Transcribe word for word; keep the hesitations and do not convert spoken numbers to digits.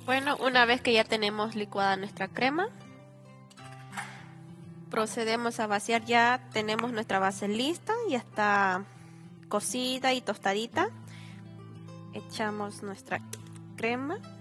Bueno, una vez que ya tenemos licuada nuestra crema, procedemos a vaciar. Ya tenemos nuestra base lista, ya está cocida y tostadita. Echamos nuestra crema